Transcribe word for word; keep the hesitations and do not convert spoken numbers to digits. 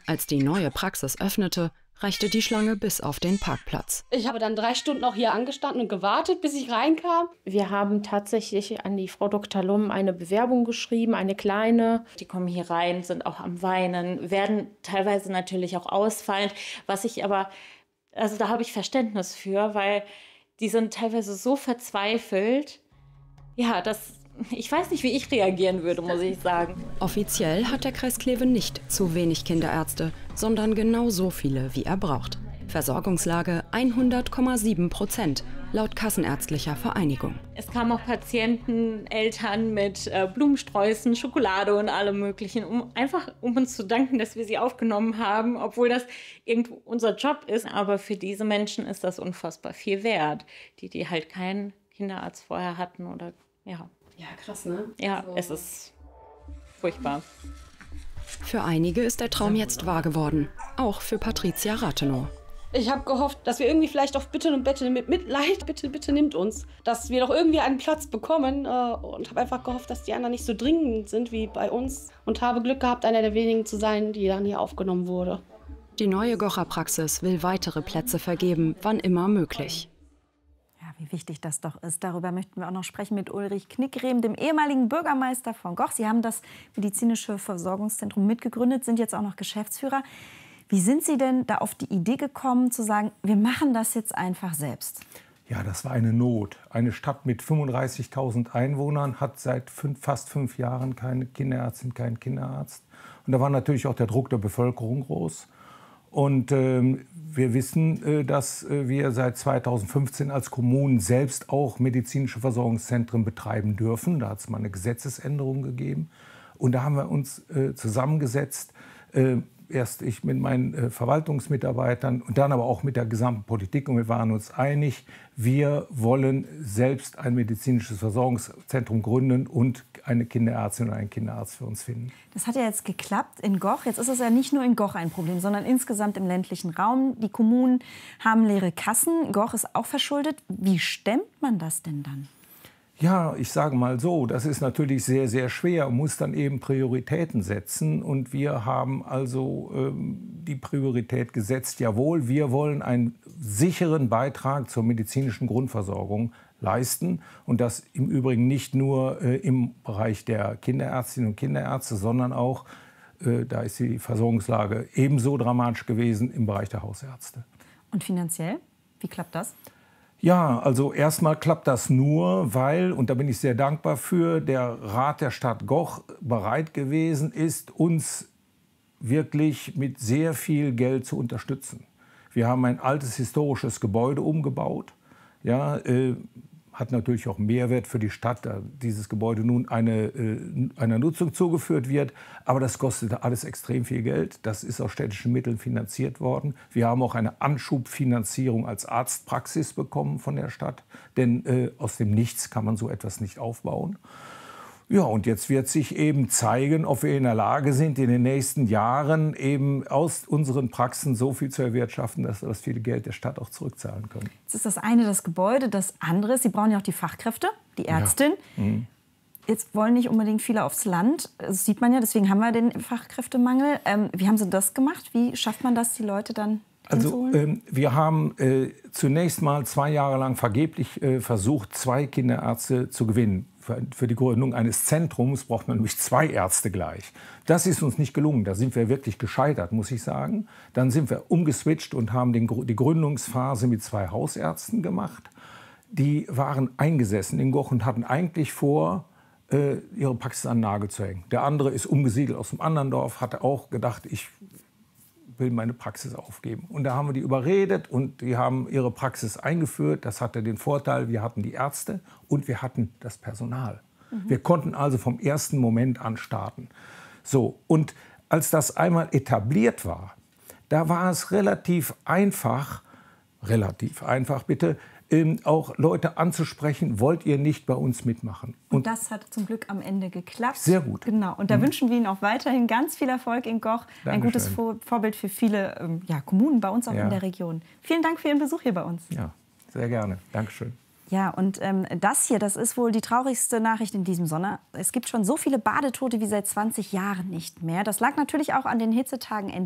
Als die neue Praxis öffnete, reichte die Schlange bis auf den Parkplatz. Ich habe dann drei Stunden auch hier angestanden und gewartet, bis ich reinkam. Wir haben tatsächlich an die Frau Doktor Lumm eine Bewerbung geschrieben, eine kleine. Die kommen hier rein, sind auch am Weinen, werden teilweise natürlich auch ausfallend. Was ich aber, also da habe ich Verständnis für, weil die sind teilweise so verzweifelt. Ja, das, ich weiß nicht, wie ich reagieren würde, muss ich sagen. Offiziell hat der Kreis Kleve nicht zu wenig Kinderärzte, sondern genau so viele, wie er braucht. Versorgungslage hundert Komma sieben Prozent, laut Kassenärztlicher Vereinigung. Es kamen auch Patienten, Eltern mit äh, Blumensträußen, Schokolade und allem Möglichen, um einfach um uns zu danken, dass wir sie aufgenommen haben, obwohl das irgendwo unser Job ist. Aber für diese Menschen ist das unfassbar viel wert, die, die halt keinen Kinderarzt vorher hatten oder ja. Ja, krass, ne? Ja, also. Es ist furchtbar. Für einige ist der Traum jetzt wahr geworden, auch für Patricia Rathenow. Ich habe gehofft, dass wir irgendwie vielleicht auf Bitte und Bitte mit Mitleid, bitte, bitte nimmt uns, dass wir doch irgendwie einen Platz bekommen äh, und habe einfach gehofft, dass die anderen nicht so dringend sind wie bei uns und habe Glück gehabt, einer der wenigen zu sein, die dann hier aufgenommen wurde. Die neue Gocher-Praxis will weitere Plätze vergeben, wann immer möglich. Ja, wie wichtig das doch ist. Darüber möchten wir auch noch sprechen mit Ulrich Knickrehm, dem ehemaligen Bürgermeister von Goch. Sie haben das medizinische Versorgungszentrum mitgegründet, sind jetzt auch noch Geschäftsführer. Wie sind Sie denn da auf die Idee gekommen, zu sagen, wir machen das jetzt einfach selbst? Ja, das war eine Not. Eine Stadt mit fünfunddreißigtausend Einwohnern hat seit fünf, fast fünf Jahren keine Kinderärztin, keinen Kinderarzt. Und da war natürlich auch der Druck der Bevölkerung groß. Und äh, wir wissen, äh, dass äh, wir seit zweitausendfünfzehn als Kommunen selbst auch medizinische Versorgungszentren betreiben dürfen. Da hat es mal eine Gesetzesänderung gegeben. Und da haben wir uns äh, zusammengesetzt, äh, erst ich mit meinen äh, Verwaltungsmitarbeitern und dann aber auch mit der gesamten Politik. Und wir waren uns einig, wir wollen selbst ein medizinisches Versorgungszentrum gründen und eine Kinderärztin oder einen Kinderarzt für uns finden. Das hat ja jetzt geklappt in Goch. Jetzt ist es ja nicht nur in Goch ein Problem, sondern insgesamt im ländlichen Raum. Die Kommunen haben leere Kassen. Goch ist auch verschuldet. Wie stemmt man das denn dann? Ja, ich sage mal so, das ist natürlich sehr, sehr schwer, muss dann eben Prioritäten setzen. Und wir haben also ähm, die Priorität gesetzt, jawohl, wir wollen einen sicheren Beitrag zur medizinischen Grundversorgung leisten. Und das im Übrigen nicht nur äh, im Bereich der Kinderärztinnen und Kinderärzte, sondern auch, äh, da ist die Versorgungslage ebenso dramatisch gewesen, im Bereich der Hausärzte. Und finanziell? Wie klappt das? Ja, also erstmal klappt das nur, weil, und da bin ich sehr dankbar für, der Rat der Stadt Goch bereit gewesen ist, uns wirklich mit sehr viel Geld zu unterstützen. Wir haben ein altes historisches Gebäude umgebaut, ja, äh, hat natürlich auch Mehrwert für die Stadt, da dieses Gebäude nun eine, äh, einer Nutzung zugeführt wird. Aber das kostet alles extrem viel Geld. Das ist aus städtischen Mitteln finanziert worden. Wir haben auch eine Anschubfinanzierung als Arztpraxis bekommen von der Stadt. Denn äh, aus dem Nichts kann man so etwas nicht aufbauen. Ja, und jetzt wird sich eben zeigen, ob wir in der Lage sind, in den nächsten Jahren eben aus unseren Praxen so viel zu erwirtschaften, dass wir das viele Geld der Stadt auch zurückzahlen können. Jetzt ist das eine das Gebäude, das andere ist, Sie brauchen ja auch die Fachkräfte, die Ärztin. Ja. Mhm. Jetzt wollen nicht unbedingt viele aufs Land, das sieht man ja, deswegen haben wir den Fachkräftemangel. Ähm, wie haben Sie das gemacht? Wie schafft man das, die Leute dann Also ähm, wir haben äh, zunächst mal zwei Jahre lang vergeblich äh, versucht, zwei Kinderärzte zu gewinnen. Für, für die Gründung eines Zentrums braucht man nämlich zwei Ärzte gleich. Das ist uns nicht gelungen. Da sind wir wirklich gescheitert, muss ich sagen. Dann sind wir umgeswitcht und haben den, die Gründungsphase mit zwei Hausärzten gemacht. Die waren eingesessen in Goch und hatten eigentlich vor, äh, ihre Praxis an den Nagel zu hängen. Der andere ist umgesiedelt aus einem anderen Dorf, hatte auch gedacht, ich will meine Praxis aufgeben. Und da haben wir die überredet und die haben ihre Praxis eingeführt. Das hatte den Vorteil, wir hatten die Ärzte und wir hatten das Personal. Mhm. Wir konnten also vom ersten Moment an starten. So, und als das einmal etabliert war, da war es relativ einfach, relativ einfach bitte, Ähm, auch Leute anzusprechen, wollt ihr nicht bei uns mitmachen? Und, und das hat zum Glück am Ende geklappt. Sehr gut. Genau. Und da mhm. wünschen wir Ihnen auch weiterhin ganz viel Erfolg in Goch. Dankeschön. Ein gutes Vor Vorbild für viele ähm, ja, Kommunen bei uns auch ja. in der Region. Vielen Dank für Ihren Besuch hier bei uns. Ja, sehr gerne. Dankeschön. Ja, und ähm, das hier, das ist wohl die traurigste Nachricht in diesem Sommer. Es gibt schon so viele Badetote wie seit zwanzig Jahren nicht mehr. Das lag natürlich auch an den Hitzetagen Ende